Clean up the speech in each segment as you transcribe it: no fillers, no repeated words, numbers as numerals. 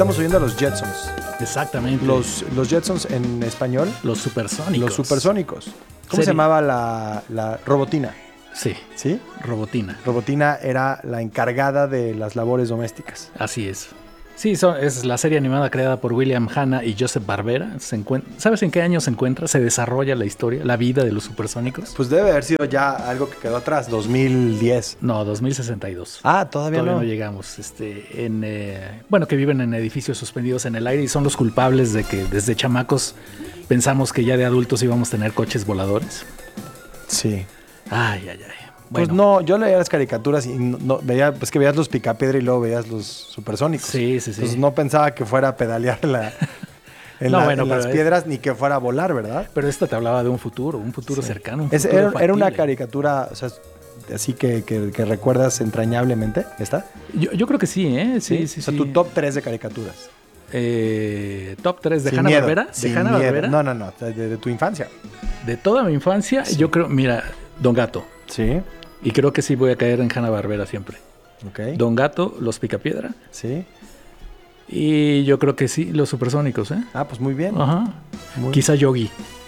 estamos oyendo a los Jetsons. Exactamente. Los Jetsons en español. Los supersónicos. Los supersónicos. ¿Cómo se llamaba la Robotina? Sí. ¿Sí? Robotina. Robotina era la encargada de las labores domésticas. Así es. Sí, es la serie animada creada por William Hanna y Joseph Barbera. ¿Sabes en qué año se encuentra? ¿Se desarrolla la historia, la vida de los supersónicos? Pues debe haber sido ya algo que quedó atrás, 2010. No, 2062. Ah, todavía no llegamos. Bueno, que viven en edificios suspendidos en el aire y son los culpables de que desde chamacos pensamos que ya de adultos íbamos a tener coches voladores. Sí. Ay. Pues bueno. no, yo leía las caricaturas y no, veía, pues que veías los Picapiedra y luego veías los supersónicos. Sí. Entonces no pensaba que fuera a pedalear en las piedras ni que fuera a volar, ¿verdad? Pero esta te hablaba de un futuro cercano. Era una caricatura, o sea, así que recuerdas entrañablemente, ¿está? Yo creo que sí, ¿eh? Sí. O sea, tu top 3 de caricaturas. Top 3 de Hanna-Barbera. ¿De Hanna-Barbera? No, de tu infancia. De toda mi infancia, sí. Yo creo, mira, Don Gato. Sí. Y creo que sí voy a caer en Hanna-Barbera siempre. Okay. Don Gato, los Picapiedra. Sí. Y yo creo que sí, los supersónicos, ¿eh? Ah, pues muy bien. Ajá. Quizá Yogi.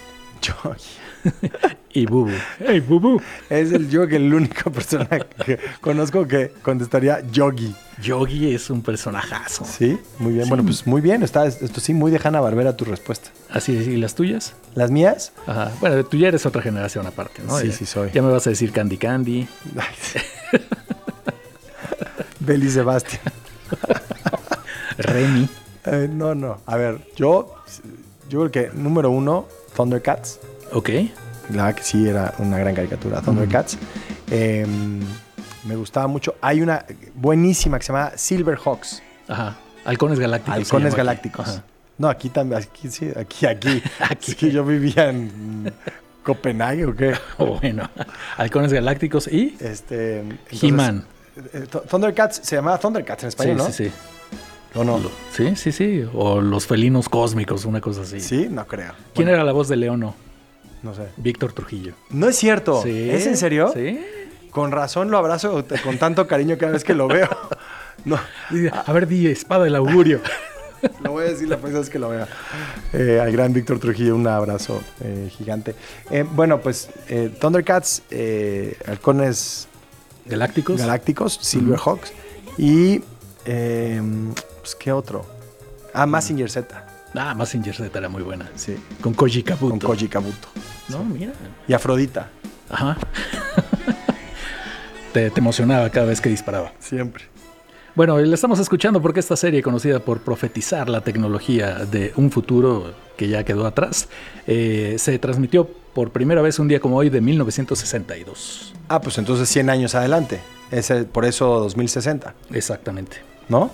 Y Bubu. ¡Hey, Bubu! Es el único personaje que conozco que contestaría Yogi. Yogi es un personajazo. Sí, muy bien. Sí. Bueno, pues muy bien. Esto sí, muy de Hanna-Barbera tu respuesta. Así es. ¿Y las tuyas? ¿Las mías? Ajá. Bueno, tú ya eres otra generación aparte, ¿no? Sí, sí soy. Ya me vas a decir Candy Candy. Beli Sebastián. Remy. No. A ver, yo creo que número 1, Thundercats. Ok. La que sí era una gran caricatura, Thundercats. Me gustaba mucho. Hay una buenísima que se llama Silverhawks. Ajá. Halcones Galácticos. Halcones Galácticos. Ajá. No, aquí también. Aquí sí, aquí. Es que yo vivía en Copenhague, ¿o qué? Bueno. Halcones Galácticos y... He-Man. Thundercats, se llamaba Thundercats en español, ¿no? Sí. ¿O no? Sí. O los felinos cósmicos, una cosa así. Sí, no creo. ¿Quién era la voz de Leono? No sé. Víctor Trujillo. No es cierto. Sí. ¿Es en serio? Sí. Con razón lo abrazo con tanto cariño cada vez que lo veo. No. A ver, di espada del augurio. Lo voy a decir la próxima vez que lo vea. Al gran Víctor Trujillo, un abrazo gigante. Bueno, pues Thundercats, Halcones Galácticos, Silverhawks y pues, ¿qué otro? Mazinger Z. Mazinger Z era muy buena. Sí. Con Koji Kabuto. No, sí. Mira. Y Afrodita. Ajá. te emocionaba cada vez que disparaba. Siempre. Bueno, le estamos escuchando porque esta serie, conocida por profetizar la tecnología de un futuro que ya quedó atrás, se transmitió por primera vez un día como hoy de 1962. Pues entonces 100 años adelante. Por eso 2060. Exactamente. ¿No?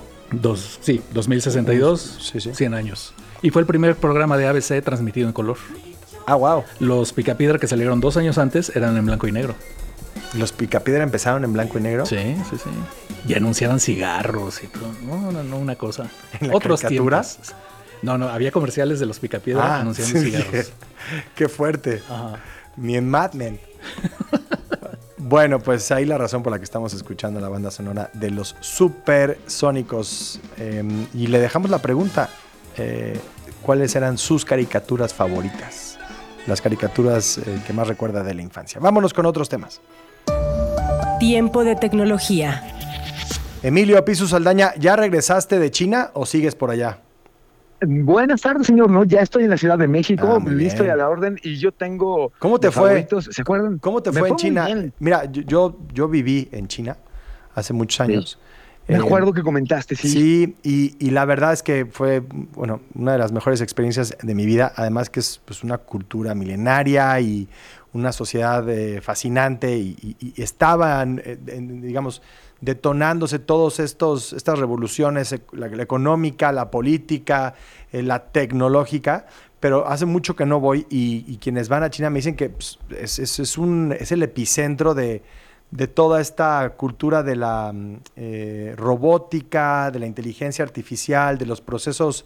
2062, sí. 100 años. Y fue el primer programa de ABC transmitido en color. Wow. Los Picapiedra que salieron 2 años antes eran en blanco y negro. ¿Los Picapiedra empezaron en blanco y negro? Sí. Y anunciaban cigarros y todo. No, una cosa. ¿En la caricatura? Tiempos. No, había comerciales de los Picapiedra anunciando cigarros. Qué fuerte. Ajá. Ni en Mad Men. Bueno, pues ahí la razón por la que estamos escuchando la banda sonora de los Supersónicos. Y le dejamos la pregunta, ¿cuáles eran sus caricaturas favoritas? Las caricaturas que más recuerda de la infancia. Vámonos con otros temas. Tiempo de tecnología. Emilio Apizu Saldaña, ¿ya regresaste de China o sigues por allá? Buenas tardes, señor. No, ya estoy en la Ciudad de México, listo y a la orden, y yo tengo... ¿Cómo te fue? ¿Se acuerdan? ¿Cómo te fue en China? Mira, yo viví en China hace muchos años. Sí. Me acuerdo que comentaste, sí. Sí, y la verdad es que fue, una de las mejores experiencias de mi vida, además que es pues, una cultura milenaria y una sociedad fascinante y estaban, digamos, detonándose todas estas revoluciones, la económica, la política, la tecnológica, pero hace mucho que no voy y quienes van a China me dicen que pues, es el epicentro de toda esta cultura de la robótica, de la inteligencia artificial, de los procesos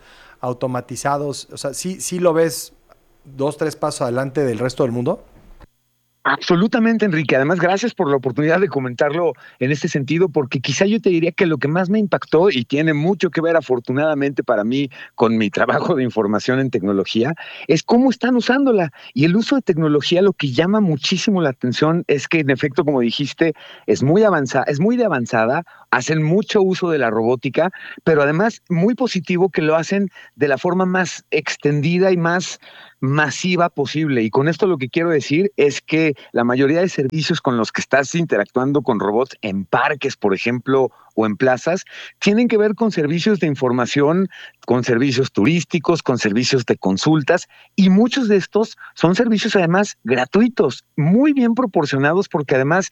automatizados. O sea, ¿sí lo ves 2-3 pasos adelante del resto del mundo? Absolutamente, Enrique. Además, gracias por la oportunidad de comentarlo en este sentido, porque quizá yo te diría que lo que más me impactó y tiene mucho que ver, afortunadamente para mí, con mi trabajo de información en tecnología, es cómo están usándola. Y el uso de tecnología, lo que llama muchísimo la atención es que, en efecto, como dijiste, es muy de avanzada, hacen mucho uso de la robótica, pero además muy positivo que lo hacen de la forma más extendida y más masiva posible. Y con esto lo que quiero decir es que la mayoría de servicios con los que estás interactuando con robots en parques, por ejemplo, o en plazas, tienen que ver con servicios de información, con servicios turísticos, con servicios de consultas, y muchos de estos son servicios además gratuitos, muy bien proporcionados, porque además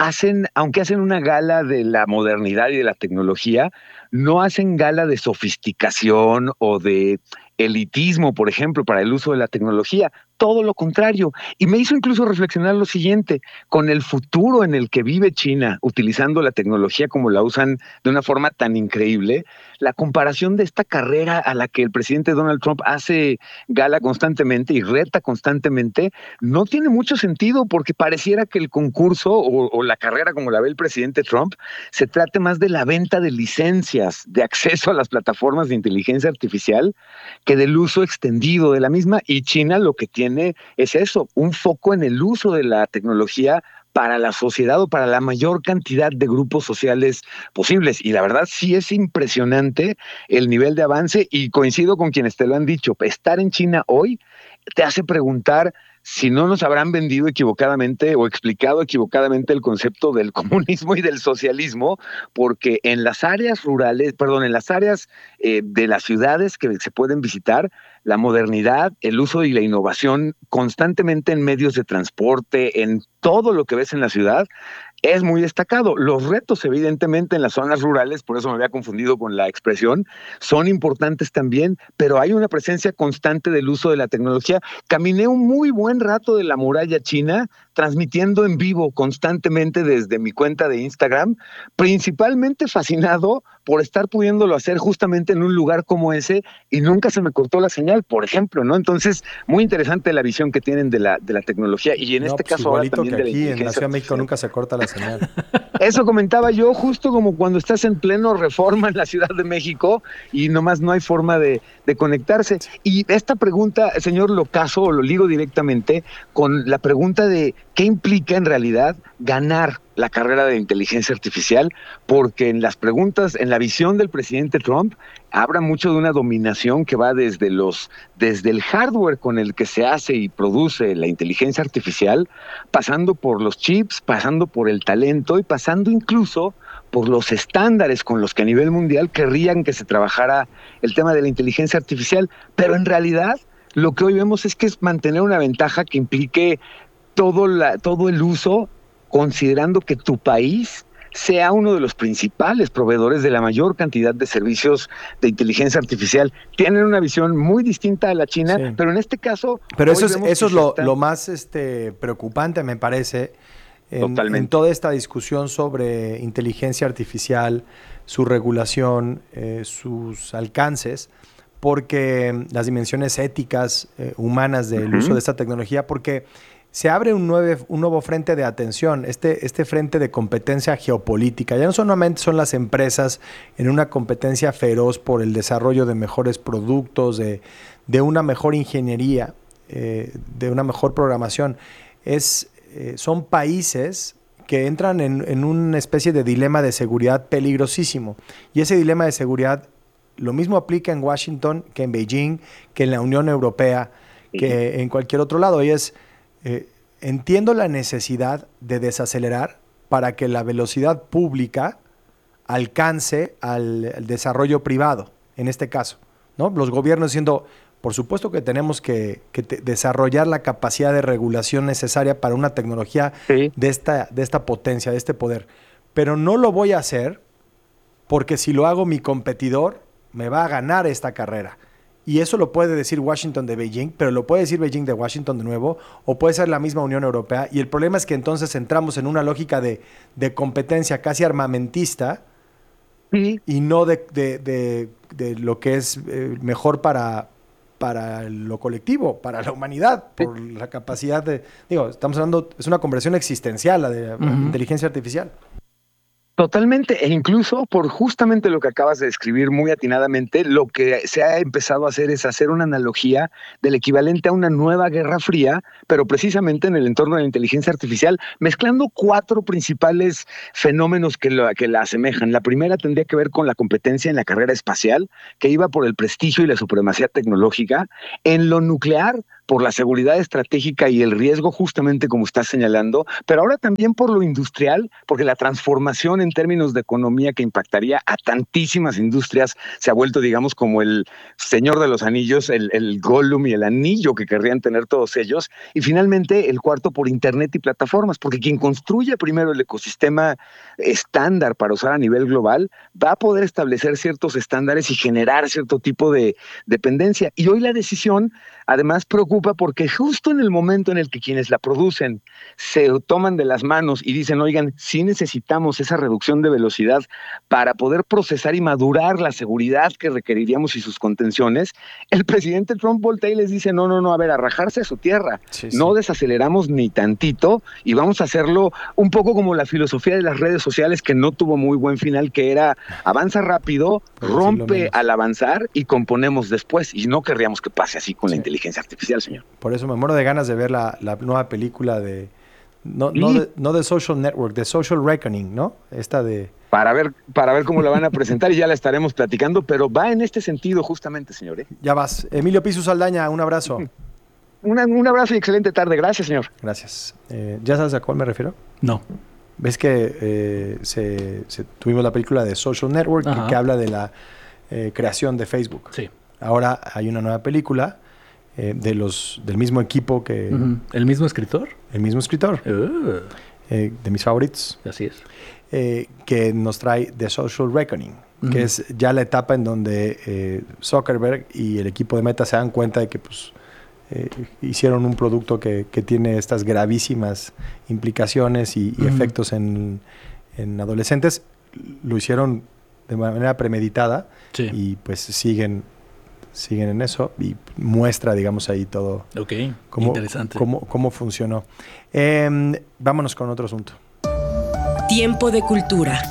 aunque hacen una gala de la modernidad y de la tecnología, no hacen gala de sofisticación o de elitismo, por ejemplo, para el uso de la tecnología. Todo lo contrario. Y me hizo incluso reflexionar lo siguiente, con el futuro en el que vive China, utilizando la tecnología como la usan de una forma tan increíble, la comparación de esta carrera a la que el presidente Donald Trump hace gala constantemente y reta constantemente, no tiene mucho sentido, porque pareciera que el concurso o la carrera como la ve el presidente Trump se trate más de la venta de licencias de acceso a las plataformas de inteligencia artificial que del uso extendido de la misma. Y China lo que tiene es eso, un foco en el uso de la tecnología para la sociedad o para la mayor cantidad de grupos sociales posibles. Y la verdad sí es impresionante el nivel de avance, y coincido con quienes te lo han dicho. Estar en China hoy te hace preguntar si no nos habrán vendido equivocadamente o explicado equivocadamente el concepto del comunismo y del socialismo, porque en las áreas rurales, perdón, en las áreas de las ciudades que se pueden visitar, la modernidad, el uso y la innovación constantemente en medios de transporte, en todo lo que ves en la ciudad, es muy destacado. Los retos, evidentemente, en las zonas rurales, por eso me había confundido con la expresión, son importantes también, pero hay una presencia constante del uso de la tecnología. Caminé un muy buen rato de la muralla china, transmitiendo en vivo constantemente desde mi cuenta de Instagram, principalmente fascinado por estar pudiéndolo hacer justamente en un lugar como ese, y nunca se me cortó la señal, por ejemplo, ¿no? Entonces, muy interesante la visión que tienen de la tecnología, y en No, este pues caso ahora igualito también que de la aquí en la inteligencia Ciudad de México artificial. nunca se corta la señal. Eso comentaba yo, justo como cuando estás en pleno Reforma en la Ciudad de México y nomás no hay forma de conectarse. Y esta pregunta, señor, lo caso o lo ligo directamente con la pregunta de qué implica en realidad ganar la carrera de inteligencia artificial, porque en las preguntas, en la visión del presidente Trump, habla mucho de una dominación que va desde el hardware con el que se hace y produce la inteligencia artificial, pasando por los chips, pasando por el talento y pasando incluso por los estándares con los que a nivel mundial querrían que se trabajara el tema de la inteligencia artificial. Pero en realidad lo que hoy vemos es que es mantener una ventaja que implique todo el uso, considerando que tu país sea uno de los principales proveedores de la mayor cantidad de servicios de inteligencia artificial. Tienen una visión muy distinta a la China, Sí. pero en este caso... Pero hoy eso es, vemos eso que es se lo, están- lo más preocupante, me parece, en Totalmente. toda esta discusión sobre inteligencia artificial, su regulación, sus alcances, porque las dimensiones éticas, humanas del uso de esta tecnología, porque se abre un nuevo frente de atención, este frente de competencia geopolítica. Ya no solamente son las empresas en una competencia feroz por el desarrollo de mejores productos, de una mejor ingeniería, de una mejor programación. Son países que entran en una especie de dilema de seguridad peligrosísimo. Y ese dilema de seguridad lo mismo aplica en Washington que en Beijing, que en la Unión Europea, que en cualquier otro lado. Y entiendo la necesidad de desacelerar para que la velocidad pública alcance al desarrollo privado, en este caso, ¿no? Los gobiernos diciendo, por supuesto que tenemos que desarrollar la capacidad de regulación necesaria para una tecnología Sí. de esta potencia, de este poder. Pero no lo voy a hacer porque si lo hago mi competidor me va a ganar esta carrera. Y eso lo puede decir Washington de Beijing, pero lo puede decir Beijing de Washington de nuevo, o puede ser la misma Unión Europea. Y el problema es que entonces entramos en una lógica de competencia casi armamentista Sí. y no de lo que es mejor para para lo colectivo, para la humanidad, por la capacidad de... estamos hablando, es una conversión existencial la de inteligencia artificial. Totalmente, e incluso por justamente lo que acabas de describir muy atinadamente, lo que se ha empezado a hacer es hacer una analogía del equivalente a una nueva guerra fría, pero precisamente en el entorno de la inteligencia artificial, mezclando 4 principales fenómenos que la asemejan. La primera tendría que ver con la competencia en la carrera espacial, que iba por el prestigio y la supremacía tecnológica. En lo nuclear, por la seguridad estratégica y el riesgo, justamente como estás señalando, pero ahora también por lo industrial, porque la transformación en términos de economía que impactaría a tantísimas industrias se ha vuelto, digamos, como el Señor de los Anillos, el Gollum y el anillo que querrían tener todos ellos. Y finalmente, el cuarto por Internet y plataformas, porque quien construye primero el ecosistema estándar para usar a nivel global va a poder establecer ciertos estándares y generar cierto tipo de dependencia. Y hoy la decisión, además, preocupa porque justo en el momento en el que quienes la producen se toman de las manos y dicen, oigan, sí necesitamos esa reducción de velocidad para poder procesar y madurar la seguridad que requeriríamos y sus contenciones, el presidente Trump voltea y les dice, no, a ver, a rajarse a su tierra, no desaceleramos ni tantito y vamos a hacerlo un poco como la filosofía de las redes sociales que no tuvo muy buen final, que era avanza rápido, rompe al avanzar y componemos después, y no querríamos que pase así con la inteligencia artificial, señor. Por eso me muero de ganas de ver la nueva película de... No de Social Network, de Social Reckoning, ¿no? Esta de... Para ver cómo la van a presentar y ya la estaremos platicando, pero va en este sentido justamente, señor. Ya vas. Emilio Pisu Saldaña, un abrazo. Un abrazo y excelente tarde. Gracias, señor. Gracias. ¿Ya sabes a cuál me refiero? No. ¿Ves que tuvimos la película de Social Network que habla de la creación de Facebook? Sí. Ahora hay una nueva película del mismo equipo que... ¿El mismo escritor? El mismo escritor. De mis favoritos. Así es. Que nos trae The Social Reckoning, que es ya la etapa en donde Zuckerberg y el equipo de Meta se dan cuenta de que hicieron un producto que tiene estas gravísimas implicaciones y efectos en adolescentes. Lo hicieron de manera premeditada y pues siguen en eso y muestra, digamos, ahí todo. Ok, interesante. Cómo funcionó. Vámonos con otro asunto. Tiempo de cultura.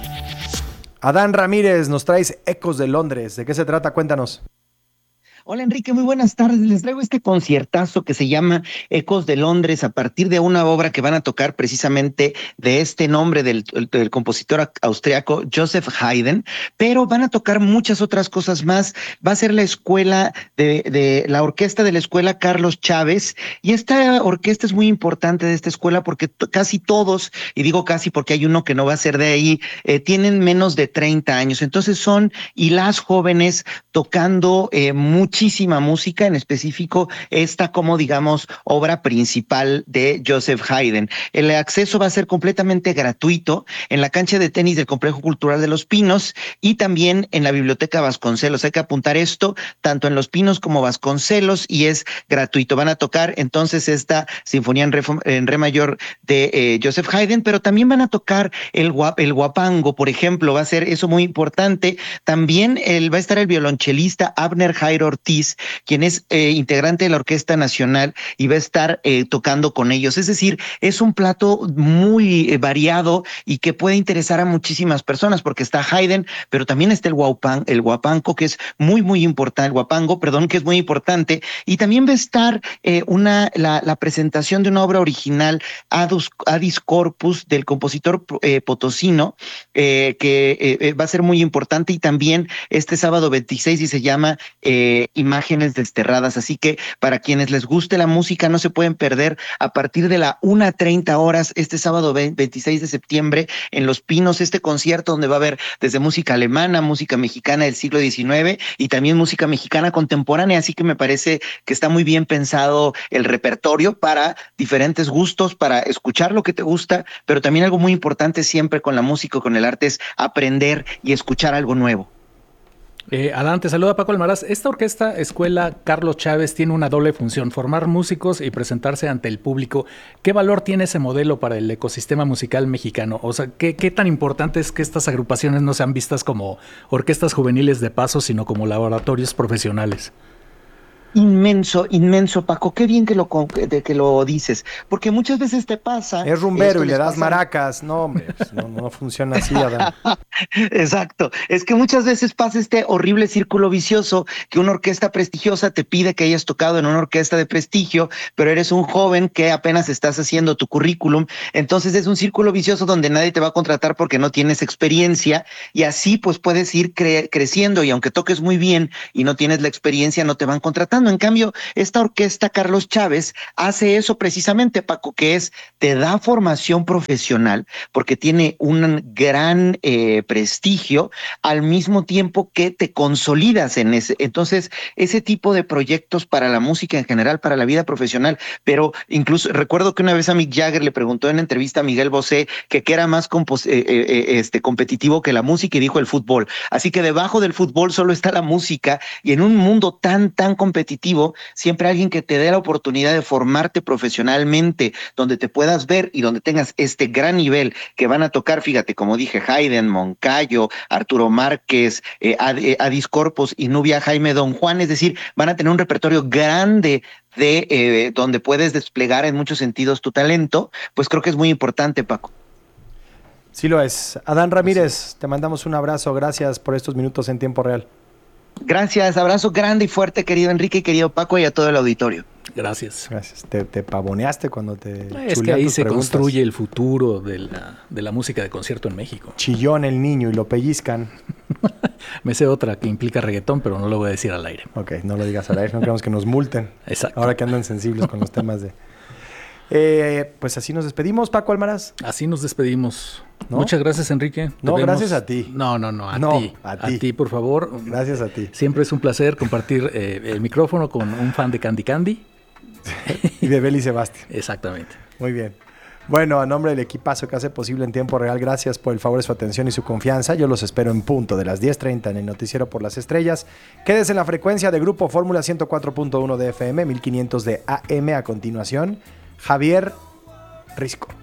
Adán Ramírez, nos traes Ecos de Londres. ¿De qué se trata? Cuéntanos. Hola Enrique, muy buenas tardes. Les traigo este conciertazo que se llama Ecos de Londres a partir de una obra que van a tocar precisamente de este nombre del compositor austriaco Joseph Haydn, pero van a tocar muchas otras cosas más. Va a ser la escuela de la orquesta de la escuela Carlos Chávez, y esta orquesta es muy importante de esta escuela porque casi todos, y digo casi porque hay uno que no va a ser de ahí, tienen menos de 30 años. Entonces son y las jóvenes tocando muchísima música, en específico esta como digamos obra principal de Joseph Haydn. El acceso va a ser completamente gratuito en la cancha de tenis del Complejo Cultural de Los Pinos y también en la Biblioteca Vasconcelos. Hay que apuntar esto tanto en Los Pinos como Vasconcelos y es gratuito. Van a tocar entonces esta sinfonía en re mayor de Joseph Haydn, pero también van a tocar el guapango, por ejemplo. Va a ser eso muy importante. También va a estar el violonchelista Abner Jairo Ortiz, quien es integrante de la Orquesta Nacional y va a estar tocando con ellos. Es decir, es un plato muy variado y que puede interesar a muchísimas personas porque está Haydn, pero también está el guapango, que es muy importante, el guapango, perdón, que es muy importante, y también va a estar la presentación de una obra original, Adis Corpus, del compositor potosino, que va a ser muy importante, y también este sábado 26 y se llama Imágenes Desterradas. Así que para quienes les guste la música no se pueden perder a partir de la 1:30 horas este sábado 26 de septiembre en Los Pinos este concierto donde va a haber desde música alemana, música mexicana del siglo XIX y también música mexicana contemporánea. Así que me parece que está muy bien pensado el repertorio para diferentes gustos, para escuchar lo que te gusta, pero también algo muy importante siempre con la música, con el arte, es aprender y escuchar algo nuevo. Adán, te saluda Paco Almaraz. Esta orquesta escuela Carlos Chávez tiene una doble función: formar músicos y presentarse ante el público. ¿Qué valor tiene ese modelo para el ecosistema musical mexicano? O sea, ¿qué tan importante es que estas agrupaciones no sean vistas como orquestas juveniles de paso, sino como laboratorios profesionales? Inmenso, inmenso, Paco. Qué bien que lo dices, porque muchas veces te pasa. Es rumbero esto y le les das pasa- maracas. No, hombre, pues, no funciona así, Adán. Exacto. Es que muchas veces pasa este horrible círculo vicioso que una orquesta prestigiosa te pide que hayas tocado en una orquesta de prestigio, pero eres un joven que apenas estás haciendo tu currículum. Entonces es un círculo vicioso donde nadie te va a contratar porque no tienes experiencia y así pues puedes ir creciendo y aunque toques muy bien y no tienes la experiencia, no te van contratando. En cambio, esta orquesta Carlos Chávez hace eso precisamente, Paco, que es, te da formación profesional porque tiene un gran prestigio al mismo tiempo que te consolidas en ese. Entonces, ese tipo de proyectos para la música en general, para la vida profesional, pero incluso recuerdo que una vez a Mick Jagger le preguntó en entrevista a Miguel Bosé que qué era más competitivo que la música y dijo el fútbol. Así que debajo del fútbol solo está la música y en un mundo tan competitivo, siempre alguien que te dé la oportunidad de formarte profesionalmente, donde te puedas ver y donde tengas este gran nivel que van a tocar, fíjate, como dije, Haydn, Moncayo, Arturo Márquez, Adis Corpus y Nubia Jaime Don Juan, es decir, van a tener un repertorio grande de donde puedes desplegar en muchos sentidos tu talento, pues creo que es muy importante, Paco. Sí lo es. Adán Ramírez, te mandamos un abrazo. Gracias por estos minutos en tiempo real. Gracias, abrazo grande y fuerte, querido Enrique y querido Paco, y a todo el auditorio. Gracias. Gracias. Te pavoneaste cuando te Es que chulean ahí tus se preguntas. construye el futuro de la música de concierto en México. Chillón el niño y lo pellizcan. Me sé otra que implica reggaetón, pero no lo voy a decir al aire. Ok, no lo digas al aire, no queremos que nos multen. Exacto. Ahora que andan sensibles con los temas de... pues así nos despedimos, Paco Almaraz. Así nos despedimos. ¿No? Muchas gracias, Enrique. Te No, vemos. gracias a ti. No, No, ti. a ti. A ti, por favor. Gracias a ti. Siempre es un placer compartir el micrófono con un fan de Candy Candy. Y de Beli Sebastián. Exactamente. Muy bien. Bueno, a nombre del equipazo que hace posible en tiempo real, gracias por el favor de su atención y su confianza. Yo los espero en punto de las 10:30 en el Noticiero por las Estrellas. Quédese en la frecuencia de Grupo Fórmula 104.1 de FM, 1500 de AM. A continuación, Javier Risco.